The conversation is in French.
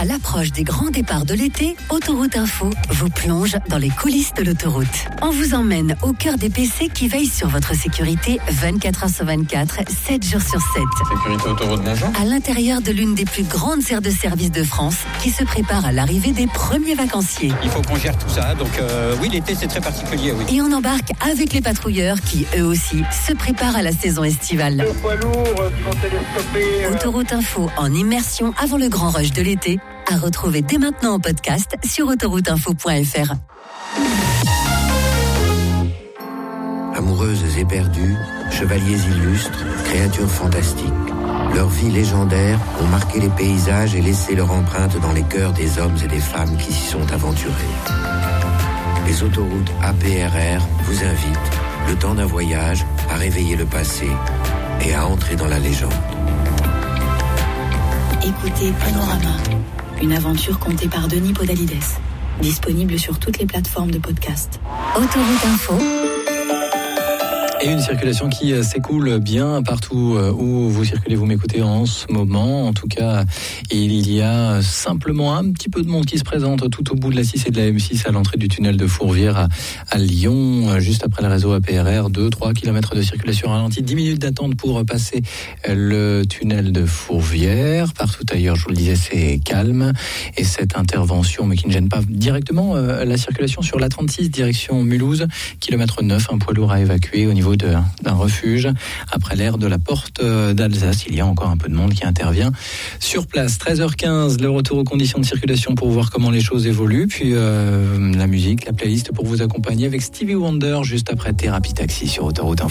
À l'approche des grands départs de l'été, Autoroute Info vous plonge dans les coulisses de l'autoroute. On vous emmène au cœur des PC qui veillent sur votre sécurité 24h sur 24, 7 jours sur 7. Sécurité Autoroute, bonjour. À l'intérieur de l'une des plus grandes aires de service de France qui se prépare à l'arrivée des premiers vacanciers. Il faut qu'on gère tout ça, donc oui, l'été c'est très particulier, oui. Et on embarque avec les patrouilleurs qui, eux aussi, se préparent à la saison estivale. Les poids lourds qui vont télescoper. Autoroute Info en immersion avant le grand rush de l'été, à retrouver dès maintenant en podcast sur autorouteinfo.fr. Amoureuses et perdues, chevaliers illustres, créatures fantastiques. Leurs vies légendaires ont marqué les paysages et laissé leur empreinte dans les cœurs des hommes et des femmes qui s'y sont aventurés. Les autoroutes APRR vous invitent, le temps d'un voyage, à réveiller le passé et à entrer dans la légende. Écoutez Panorama, une aventure contée par Denis Podalides. Disponible sur toutes les plateformes de podcast. Autoroute Info. Et une circulation qui s'écoule bien partout où vous circulez, vous m'écoutez en ce moment. En tout cas, il y a simplement un petit peu de monde qui se présente tout au bout de la 6 et de la M6 à l'entrée du tunnel de Fourvière à Lyon, juste après le réseau APRR. 2-3 km de circulation ralentie, 10 minutes d'attente pour passer le tunnel de Fourvière. Partout ailleurs, je vous le disais, c'est calme. Et cette intervention, mais qui ne gêne pas directement la circulation sur l'A36, direction Mulhouse, kilomètre 9, un poids lourd à évacuer au niveau d'un refuge. Après l'aire de la porte d'Alsace, il y a encore un peu de monde qui intervient sur place. 13h15, le retour aux conditions de circulation pour voir comment les choses évoluent. Puis la musique, la playlist pour vous accompagner avec Stevie Wonder juste après Thérapie Taxi sur Autoroute Info.